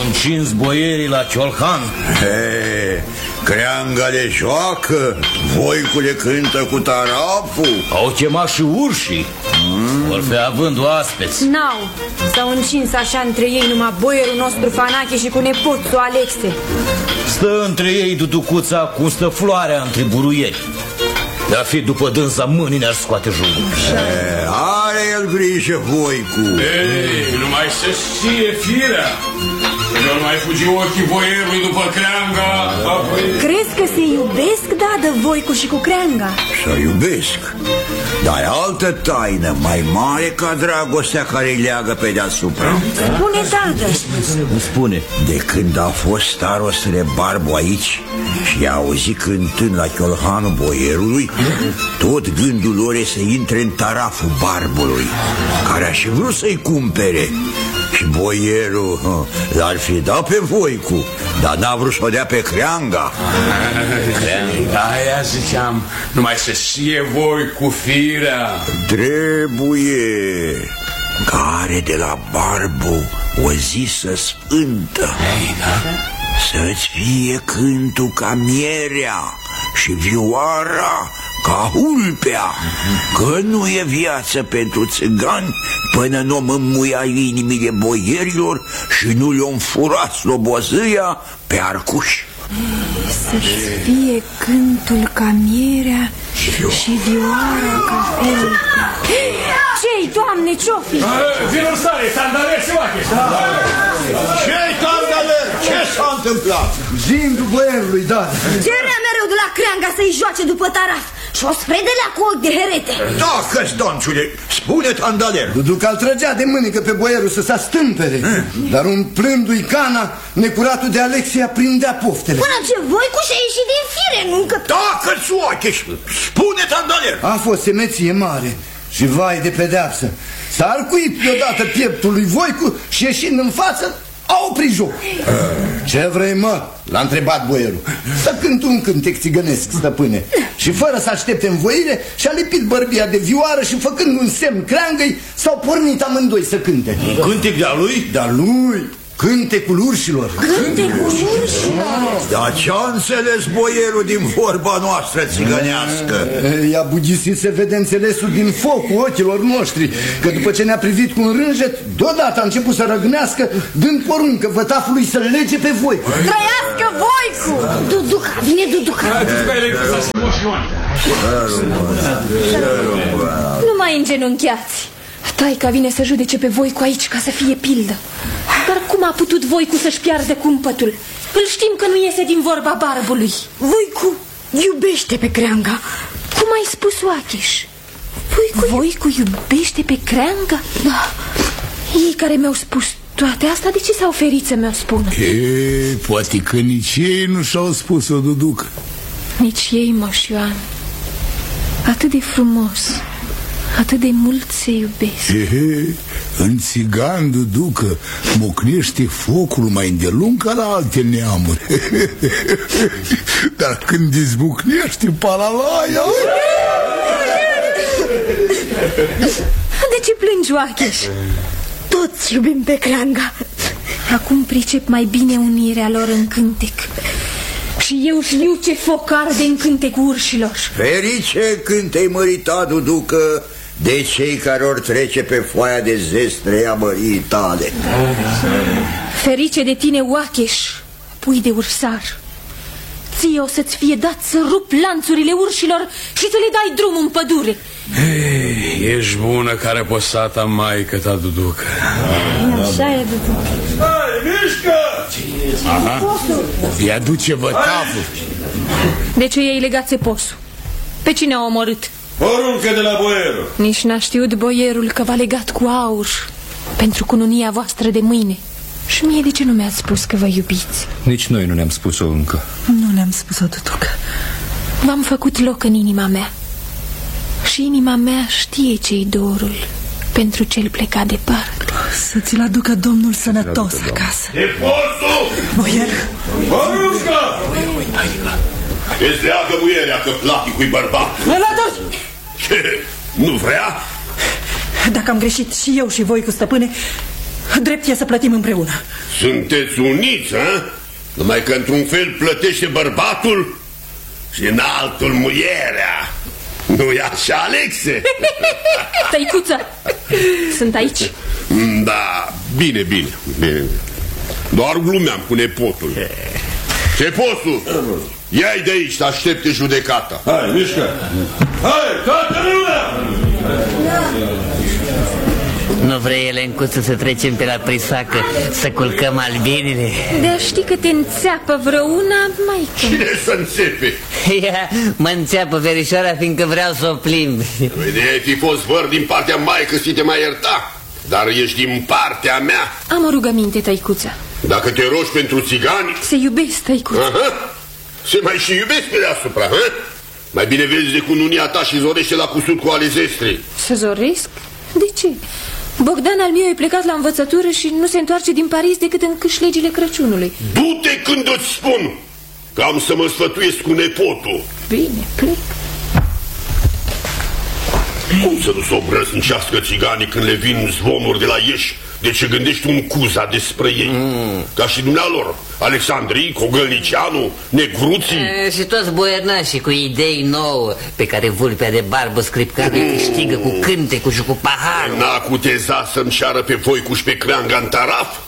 încins boierii la Ciolhan. Creanga le joacă, Voicule cântă cu taraful. Au chemat și urșii. Vor fi având oaspeți. N-au, s-au încins așa între ei numai boierul nostru Fanache și cu nepoțul Alexe. Stă între ei duducuța cum stă floarea între buruieri. De-a fi după dânsa mâini ne-ar scoate jumul. Are el grijă, Voicu. Ei, numai să știe firea. Nu mai fugi ochii boierului după Creanga. Crezi că se iubesc, Dadă, Voicu și cu Creanga? Să iubesc. Dar e altă taină mai mare ca dragostea care îi leagă pe deasupra. Spune, Dadă. Spune. De când a fost starostele Barbu aici și i-a auzit cântând la Ciolhanul boierului, tot gândul lor e să intre în taraful Barbului, care a și vrut să-i cumpere. Și boierul l-ar fi dat pe Voicu, dar n-a vrut să o dea pe Creanga. Aia ziceam, numai să știe Voicu firea. Trebuie care de la Barbu o zi să sfântă. Să-ți fie cântul ca mierea și vioara ca hulpea, că nu e viață pentru țigani până nu o mămuia inimile boierilor și nu le-o înfura slobozâia pe arcuși. Să-ți fie cântul ca mierea și vioara ca hulpea. Ce-i, Doamne, ce-o fi? Vinul sare, Tandaler și Oacheș. Ce-i, Tandaler? Ce s-a întâmplat? Zindul boierului, da. Cerea mereu de la Creanga să-i joace după taraf și o spredelea cu ochi de herete. Tacă-ți, Doncule, spune, Tandaler. Duduc-al trăgea de mânică pe boierul să se stâmpere, dar umplându-i cana, necuratul de Alexia prindea poftele. Până ce Voicu și-a ieșit din fire, nu-ncă... Tacă-ți, Oacheș, spune, Tandaler. A fost semeție mare și vai de pedeapsă. S-a arcuit deodată pieptul lui Voicu și ieșind în față, a oprit joc. Ce vrei, mă? L-a întrebat boierul. Să cânt un cântec țigănesc, stăpâne. Și fără să aștepte învoire, și-a lipit bărbia de vioară și făcând un semn Creangăi, s-au pornit amândoi să cânte. Un cântec de-a lui? De-a lui, cântecul urșilor. Cântecul urșilor? Dar ce-a înțeles boierul din vorba noastră țigănească? I-a bugisit, se vede înțelesul din focul ochilor noștri, că după ce ne-a privit cu un rânjet, deodată a început să răgnească, dând poruncă vătafului să-l lege pe Voicu. Trăiască Voicu! Duduca, vine Duduca. Nu mai îngenunchiați. Taica vine să judece pe Voicu aici ca să fie pildă. Dar cum a putut Voicu să-și piardă cumpătul? Îl știm că nu iese din vorba Barbului. Voicu iubește pe Creanga. Cum ai spus, Oacheș? Voicu iubește pe Creanga? Da. Ei care mi-au spus toate astea, de ce s-au ferit să mi-o spună? Poate că nici ei nu și-au spus-o, Duducă. Nici ei, Moș Ioan. Atât de frumos, atât de mult se iubesc. În țigan, Duducă, mocnește focul mai îndelung ca la alte neamuri. Dar când izbucnește palalaia... De ce plângi, Oacheș? Toți iubim pe Creanga. Acum pricep mai bine unirea lor în cântec. Și eu știu ce foc arde în cântecul urșilor. Ferice când te-ai măritat, Duducă, de cei care or trece pe foaia de zestre a măriei tale. Ferice de tine, Oacheș, pui de ursar. Ție o să-ți fie dat să rup lanțurile urșilor și să le dai drumul în pădure. Ești bună ca răposata maică ta, Duducă. Așa e, Duducă. Hai, mișcă! Îi aduce vătaful. De ce i-ai legat țeposul? Pe cine a omorât? Poruncă de la boierul. Nici n-a știut boierul că v-a legat cu aur pentru cununia voastră de mâine. Și mie de ce nu mi-ați spus că vă iubiți? Nici noi nu ne-am spus-o încă. Nu ne-am spus-o, Duducă. V-am făcut loc în inima mea. Și inima mea știe ce-i dorul pentru cel plecat departe. Să ți-l aducă Domnul sănătos acasă. Deposul! Boier! Poruncă! Îți leagă muierea că platicul-i bărbat. Ce? Nu vrea? Dacă am greșit și eu și voi cu stăpâne, Drept e să plătim împreună. Sunteți uniți, hă? Numai că într-un fel plătește bărbatul și în altul muierea. Nu-i așa, Alexe? Tăicuță, sunt aici. Da, bine. Doar glumeam cu nepotul. Nepotul, ia-i de aici, aștepte judecata. Hai, mișcă. Hai, toată lumea! Nu vrei, Elencuță, să trecem pe la prisacă, să culcăm albinile? De-a ști că te înțeapă vreuna, maică. Cine să înțepe? Ea mă înțeapă, verișoara, fiindcă vreau să o plimb. De fi fost văr din partea maică să te mai ierta, dar ești din partea mea. Am o rugăminte, tăicuță. Dacă te rogi pentru țigani, Se iubesc, tăicuță. se mai și iubesc pe deasupra, hă? Mai bine vezi de cununia ta și zorește la cusut cu ale zestri. Să zoresc? De ce? Bogdan al meu e plecat la învățătură și nu se întoarce din Paris decât în câșlegile Crăciunului. Du-te când îți spun că am să mă sfătuiesc cu nepotul. Bine, plec. Cum să nu-ți obrăznicească țiganii când le vin zvonuri de la Ieși? De ce gândești un Cuza despre ei? Ca și dumnealor, Alexandrii, Cogălnicianu, Negruții. Și toți boiernașii cu idei nouă pe care vulpea de barbă scripcare câștigă cu cântecul și cu paharul. N-a cuteza să-mi ceară pe Voicu și pe Creanga în taraf?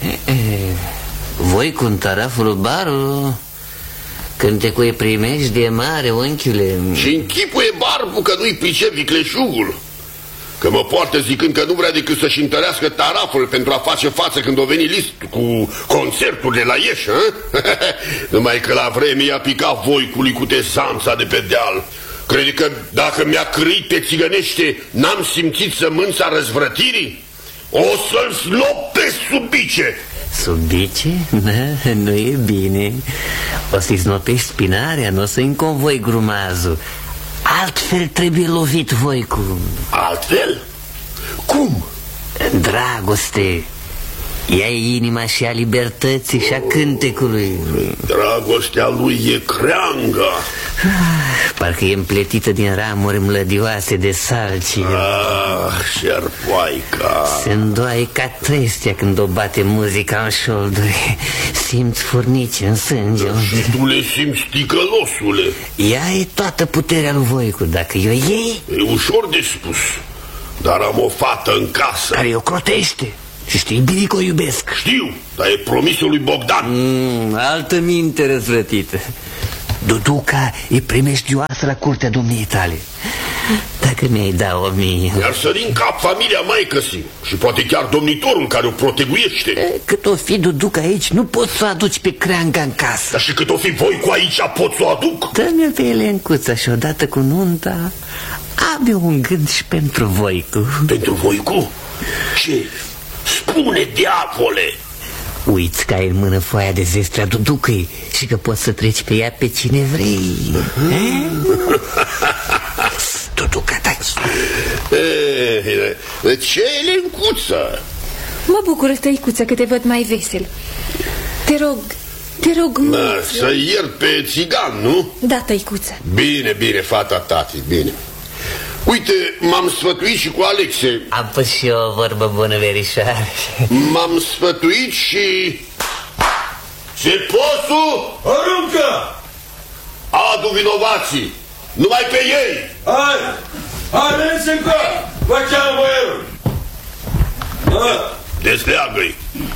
Voi cu taraful barul? Cântecul e primești de mare, unchiule. Și închipuie Barbu că nu-i pricep vicleșugul. Că mă poartă zicând că nu vrea decât să-și întărească taraful pentru a face față când o veni list cu concerturile la Ieși, numai că la vreme i-a picat Voicului cu tezanța de pe deal. Crede că dacă mi-a crâit pe țigănește n-am simțit sămânța răzvrătirii? O să-l slop pe sub bice. Sub bice? Nu e bine. O să-i snopești spinarea, nu o să-i înconvoi grumazul. Altfel trebuie lovit, Voicu. Altfel? Cum? Dragoste. Ea e inima și a libertății și a cântecului. Dragostea lui e Creanga. Parcă e împletită din ramuri mlădioase de salci. Șerpoaica. Se îndoaie ca trestea când o bate muzica în șolduri. Simți furnici în sânge. Și tu le simți, ticălosule. Ea e toată puterea lui Voicu. Dacă eu iei... E ușor de spus, dar am o fată în casă care o crotește. Și știi bine că o iubesc. Știu, dar e promisul lui Bogdan. Altă minte răzvrătită. Duduca e primejdioasă la curtea domniei tale. Dacă mi-ai da 1000. Iar sări în cap familia maicăsii și poate chiar domnitorul care o proteguiește. Cât o fi Duduca aici, nu poți să o aduci pe Creanga în casă. Dar și cât o fi Voicu aici, pot să o aduc? Dă-mi pe Elencuța și odată cu nunta am eu un gând și pentru Voicu. Pentru Voicu? Ce? Spune, diavole! Uiți că ai în mână foaia de zestrea Duducăi și că poți să treci pe ea pe cine vrei. Duduca, taci. Ce, Elencuță? Mă bucură, tăicuță, că te văd mai vesel. Te rog mult. Să iert pe țigan, nu? Da, tăicuță. Bine, fata tati, bine. Uite, m-am sfătuit și cu Alexe. Am pus și eu o vorbă bună, verișoare. M-am sfătuit și... Ceposul, Aruncă! adu vinovații, numai pe ei. Hai, veniți încă! Vă cheamă boierul! Desleagă-i.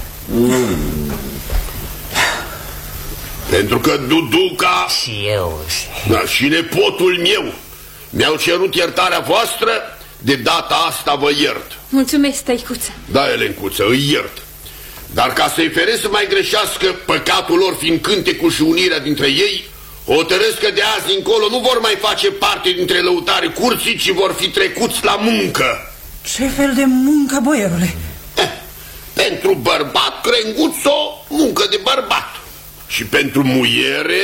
Pentru că Duduca Și eu. și nepotul meu mi-au cerut iertarea voastră, de data asta vă iert. Mulțumesc, tăicuță. Da, Elencuță, îi iert. Dar ca să-i feresc să mai greșească, păcatul lor fiind cântecul și unirea dintre ei, hotărăsc că de azi încolo nu vor mai face parte dintre lăutarii curții, ci vor fi trecuți la muncă. Ce fel de muncă, boierule? Pentru bărbat, Crenguțo, muncă de bărbat. Și pentru muiere,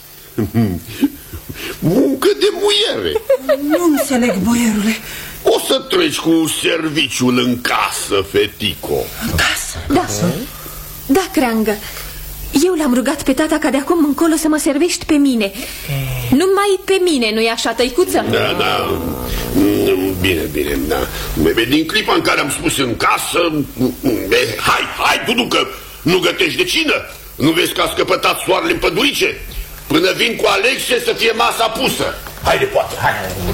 muncă de muiere. Nu înțeleg, boierule. O să treci cu serviciul în casă, fetico. În casă? Da, da, Creangă. Eu l-am rugat pe tata ca de acum încolo să mă servești pe mine. Numai pe mine, nu-i așa, tăicuță? Da. Bine, da. Din clipa în care am spus în casă, hai, Dudu, că nu gătești de cină. Nu vezi că a scăpătat soarele în pădurice? Până vin cu Alexe să fie masa pusă. Haide, poate, hai.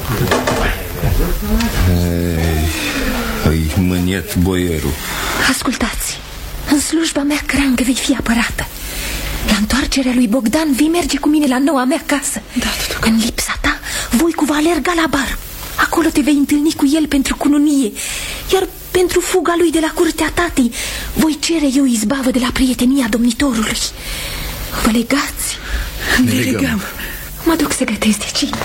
Îi mâniet boierul. Ascultați, în slujba mea creangă vei fi apărată. La întoarcerea lui Bogdan vei merge cu mine la noua mea casă. Da. În lipsa ta, Voicu va alerga la bar. Acolo te vei întâlni cu el pentru cununie. Iar pentru fuga lui de la curtea tatei, voi cere eu izbavă de la prietenia domnitorului. Vă legați? Ne legăm. Mă duc să gătesc de cină.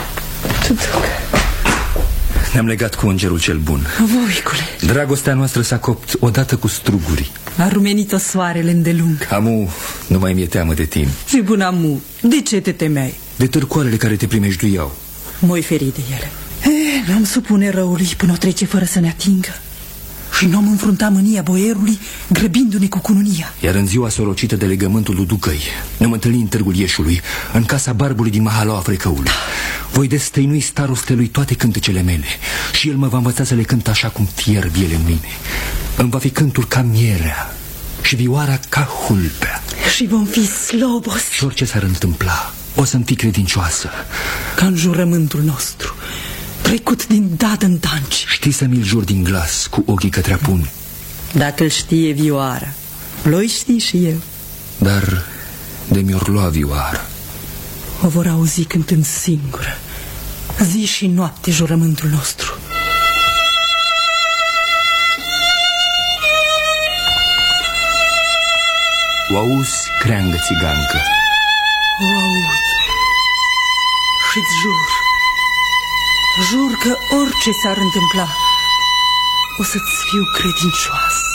Ne-am legat cu îngerul cel bun. Voicule, Dragostea noastră s-a copt odată cu struguri. a rumenit-o soarele îndelung. Amu, nu mai mi-e teamă de tine. Și bun Amu, de ce te temeai? De târcoarele care te primejduiau. M-oi feri de ele. N-am supune răului până o trece fără să ne atingă. Și nu am înfruntat mânia boierului, grăbindu-ne cu cununia. Iar în ziua sorocită de legământul lui Ducăi ne-am întâlnit în Târgul Ieșului, în casa barbului din Mahalaua Frecăului. Voi destăinui starostelui toate cântecele mele și el mă va învăța să le cânt așa cum fierb ele în mine. Îmi va fi cântul ca mierea și vioara ca hulpea. Și vom fi slobos. Și orice s-ar întâmpla, o să-mi fi credincioasă. Ca în jurământul nostru, trecut din dad în danci. Știi să mi-l jur din glas, cu ochii către apun. Dacă îl știe vioara, l-o știi și eu. Dar de mi-or lua vioara, O vor auzi cântând singură, zi și noapte, jurământul nostru. o auzi, creangă țigancă. O aud și-ți jur că orice s-ar întâmpla, o să-ți fiu credincioasă.